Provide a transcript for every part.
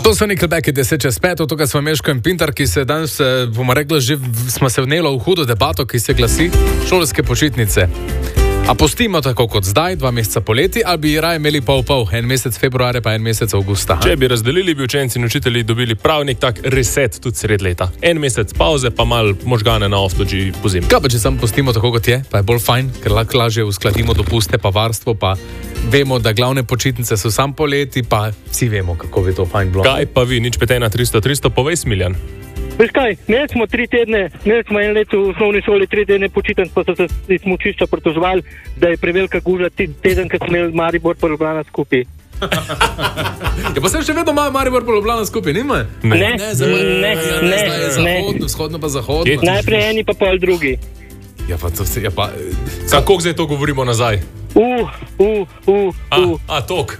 To so Nickelbacki 10:05, tukaj smo Meško in Pintar, ki se danes, bomo rekli, že smo se vnelo v hudo debato, ki se glasi šolske počitnice. A pustimo tako kot zdaj, 2 meseca poleti, ali bi raje imeli pol, en mesec februarja pa en mesec avgusta? Če bi razdelili, bi učenci in učitelji dobili prav nek tak reset tudi sred leta. En mesec pauze, pa mal možgane na oftoči po zimi. Kaj pa, če samo pustimo tako kot je, pa je bolj fajn, ker lahko lažje uskladimo dopuste pa varstvo, pa vemo, da glavne počitnice so sam poleti, pa vsi vemo, kako bi to fajn bilo. Kaj pa vi, nič petej na 300, povej, Smiljan. Veš kaj, imeli smo 3 tedne, imeli smo en let v osnovni šoli 3 tedne počitnic, pa so se iz smučišča pritoževali, da je prevelika guža teden, ko smo imeli Maribor pa Ljubljana skupaj. Ja, pa se še vedno imajo Maribor pa Ljubljana skupaj, nima? Ne. Vzhodno pa zahodno. Najprej eni pa pol drugi. Ja, pa to se, ja pa... Kako zdaj to govorimo nazaj? Tok.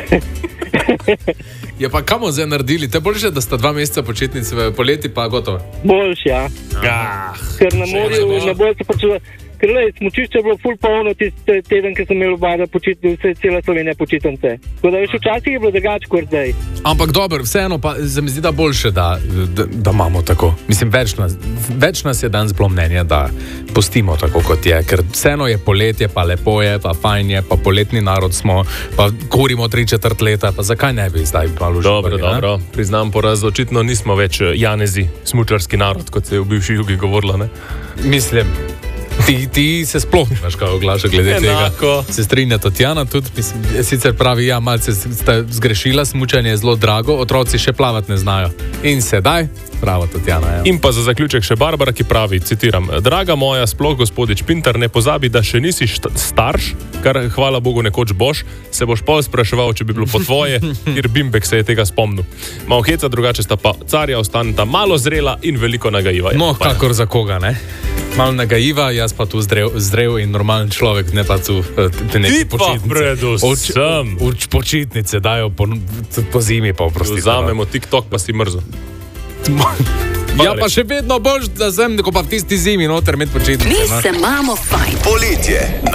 Ja, pa kamo zdaj naredili? Te boljše, da sta 2 meseca počitnic v poleti, pa gotovo. Boljše, ja. Ker na morju ne bojo se počutiti. Ker smučišče je bilo ful polno tiste teden, ko sem imel obada počitnice, cela Slovenija počitnice. Tako da veš, včasih je bilo drugače kot zdaj. Ampak dobro, vseeno pa se mi zdi, da boljše, da imamo tako. Mislim, več nas je danes bilo mnenja, da pustimo tako kot je, ker vseeno je poletje, pa lepo je, pa fajn je, pa poletni narod smo, pa kurimo 3/4 leta, pa zakaj ne bi zdaj malo uživali? Dobro, priznam poraz, očitno nismo več janezi, smučarski narod, kot se je v bivši Jugi govorilo, ne? Mislim, ti se sploh nimaš kaj oglaša glede tega. Se strinja Tatjana tudi, mislim, sicer pravi, ja, malce ste zgrešila, smučanje je zelo drago, otroci še plavati ne znajo. In sedaj, prava Tatjana. Ja. In pa za zaključek še Barbara, ki pravi, citiram, draga moja, sploh gospodič Pintar, ne pozabi, da še nisi starš, kar hvala Bogu nekoč boš, se boš pol spraševal, če bi bilo po tvoje, ker Bimbek se je tega spomnil. Malo heca, drugače sta pa carja ostaneta malo zrela in veliko nagajiva. No, kakor za koga, ne? Malo nagajiva, jaz pa tu zdrav in normalen človek, ne pa tu neki počitnice. Ti pa predvsem. Počitnice dajo po zimi, pa oprosti. Vzamemo TikTok, pa si mrzo. Ja, pa še vedno boš, da sem, ko pa v tisti zimi noter med počitnice. Mi se imamo fajn. Poletje.